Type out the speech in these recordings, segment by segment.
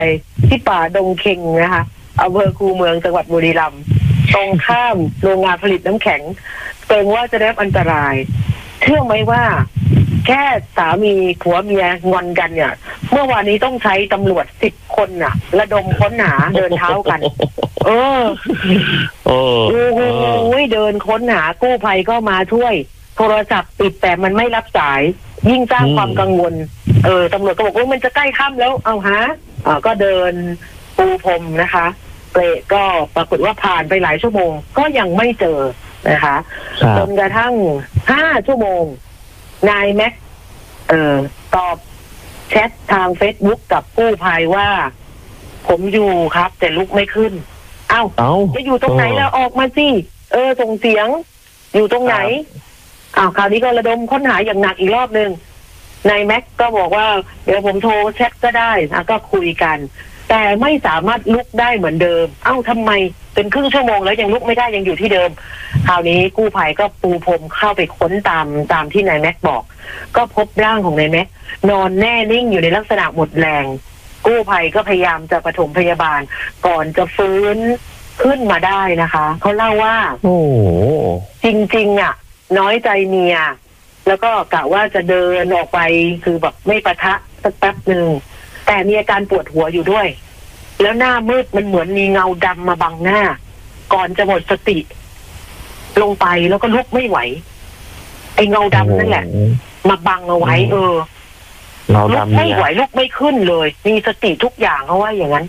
ที่ป่าดงเค็งนะคะอำเภอคูเมืองจังหวัดบุรีรัมย์ตรงข้ามโรงงานผลิตน้ำแข็งเกรงว่าจะได้รับอันตรายเชื่อไหมว่าแค่สามีผัวเมียงอนกันเนี่ยเมื่อวานนี้ต้องใช้ตำรวจ10 คนน่ะระดมค้นหาเดินเท้ากันโอ้โหเดินค้นหากู้ภัยก็มาช่วยโทรศัพท์ติดแต่มันไม่รับสายยิ่งสร้างความกังวลตำรวจก็บอกว่ามันจะใกล้ค่ำแล้วเอาฮะก็เดินปูพรมนะคะเปรก็ปรากฏว่าผ่านไปหลายชั่วโมงก็ยังไม่เจอนะคะจนกระทั่ง5 ชั่วโมงนายแม็กตอบแชททาง Facebook กับกู้ภัยว่าผมอยู่ครับแต่ลุกไม่ขึ้นเอ้าจะอยู่ตรงไหนแล้วออกมาสิส่งเสียงอยู่ตรงไหนคราวนี้ก็ระดมค้นหาอย่างหนักอีกรอบนึงนายแม็กก็บอกว่าเดี๋ยวผมโทรแชทก็ได้ก็คุยกันแต่ไม่สามารถลุกได้เหมือนเดิมทำไมเป็นครึ่งชั่วโมงแล้วยังลุกไม่ได้ยังอยู่ที่เดิมคราวนี้กู้ภัยก็ปูพรมเข้าไปค้นตามที่นายแม็กบอกก็พบร่างของนายแม็กนอนแน่นิ่งอยู่ในลักษณะหมดแรงกู้ภัยก็พยายามจะปฐมพยาบาลก่อนจะฟื้นขึ้นมาได้นะคะเขาเล่าว่าจริงๆน้อยใจเมียแล้วก็กะว่าจะเดินออกไปคือแบบไม่ปะทะสักแป๊บนึงแต่มีอาการปวดหัวอยู่ด้วยแล้วหน้ามืดมันเหมือนมีเงาดำมาบังหน้าก่อนจะหมดสติลงไปแล้วก็ลุกไม่ไหวไอ้เงาดำนั่นแหละมาบังเอาไว้ลุกไม่ไหวลุกไม่ขึ้นเลยมีสติทุกอย่างเขาว่าอย่างนั้น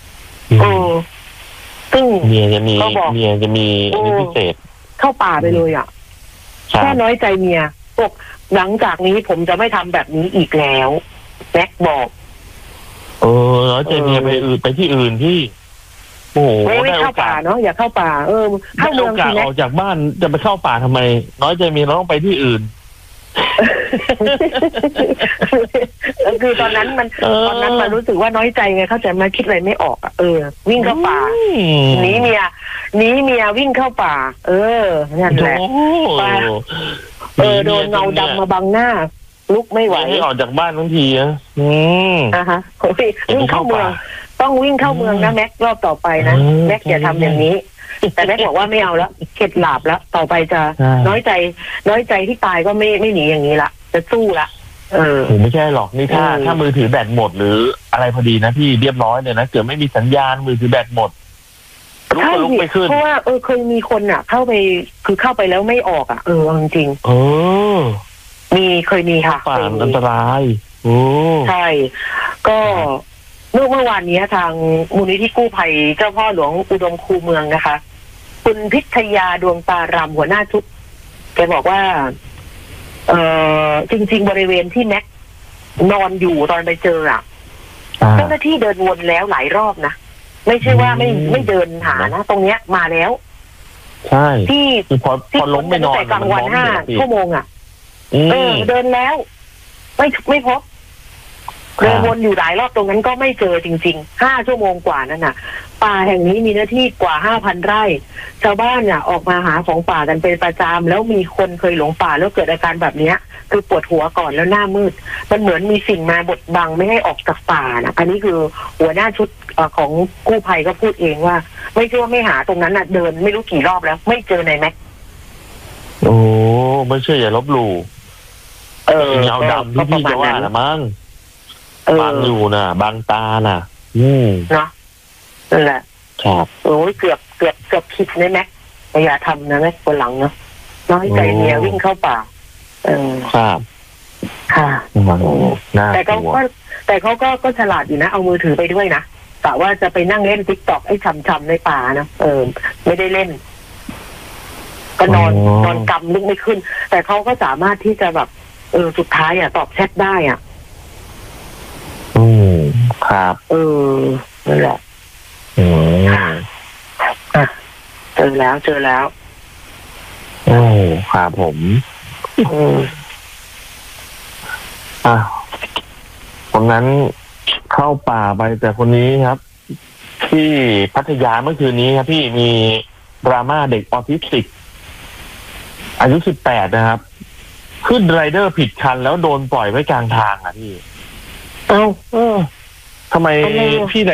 ซึ่งเมียจะมีอันนี้พิเศษเข้าป่าไปเลยแค่น้อยใจเมียบอกหลังจากนี้ผมจะไม่ทำแบบนี้อีกแล้วแม็กบอกน้อยใจเมียไปที่อื่นที่ไม่เข้าป่าเนาะอย่าเข้าป่าเข้าเมืองทีออกจากบ้านจะไปเข้าป่าทำไมน้อยใจเมียเราต้องไปที่อื่นคือตอนนั้นมันรู้สึกว่าน้อยใจไงเข้าใจมาคิดอะไรไม่ออกวิ่งเข้าป่าหนีเมียวิ่งเข้าป่านั่นแหละโดนเงาดำมาบังหน้าลุกไม่ไหวให้ออกจากบ้านทั้งทีวิ่งเข้าเมืองต้องวิ่งเข้าเมืองนะแม็กรอบต่อไปนะแม็กอย่าทำอย่างนี้แต่แม็กบอกว่าไม่เอาแล้วเข็ดหลาบแล้วต่อไปจะน้อยใจที่ตายก็ไม่หนีอย่างนี้ละจะสู้ละผมไม่ใช่หรอกนี่ถ้ามือถือแบตหมดหรืออะไรพอดีนะพี่เรียบร้อยเลยนะเกิดไม่มีสัญญาณมือถือแบตหมดลุกไม่ขึ้นเพราะว่าเคยมีคนเข้าไปแล้วไม่ออกจริงเคยมีค่ะป่าอันตรายใช่ก็เมื่อวานนี้ทางมูลนิธิกู้ภัยเจ้าพ่อหลวงอุดมคูเมืองนะคะคุณพิทยาดวงตารำหัวหน้าชุดแกบอกว่าจริงๆบริเวณที่แม็กนอนอยู่ตอนไปเจอเจ้าหน้าที่เดินวนแล้วหลายรอบนะไม่ใช่ว่าไม่เดินหานะตรงเนี้ยมาแล้วใช่ที่พอล้มไม่นอนแต่กลางวัน5 ชั่วโมงเดินแล้วไม่พบเดินวนอยู่หลายรอบตรงนั้นก็ไม่เจอจริงๆ5 ชั่วโมงกว่านั่นน่ะป่าแห่งนี้มีเนื้อที่กว่า 5,000 ไร่ชาวบ้านออกมาหาของป่ากันเป็นประจำแล้วมีคนเคยหลงป่าแล้วเกิดอาการแบบนี้คือปวดหัวก่อนแล้วหน้ามืดมันเหมือนมีสิ่งมาบดบังไม่ให้ออกจากป่านะอันนี้คือหัวหน้าชุดของกู้ภัยก็พูดเองว่าไม่เชื่อไม่หาตรงนั้นเดินไม่รู้กี่รอบแล้วไม่เจอในแม็กไม่เชื่ออย่าลบหลู่เงาดำที่พี่จะว่าละมั้งบางอยู่น่ะบางตาน่ะเนาะนั่นแหละครับเกือบคิดในแม็กอย่าทำนะแม็กคนหลังเนาะน้อยใจเมียวิ่งเข้าป่าครับค่ะแต่เขาก็ฉลาดอยู่นะเอามือถือไปด้วยนะกะว่าจะไปนั่งเล่นTikTokไอ้ช่ำๆในป่านะไม่ได้เล่นก็นอนกำลุกไม่ขึ้นแต่เขาก็สามารถที่จะแบบสุดท้ายตอบแชทได้ครับนั่นแหละเจอแล้วครับผมคนนั้นเข้าป่าไปแต่คนนี้ครับที่พัทยาเมื่อคืนนี้ครับพี่มีดราม่าเด็กออทิสติกอายุ18นะครับขึ้นไรเดอร์ผิดคันแล้วโดนปล่อยไว้กลางทางพี่ทำไมพี่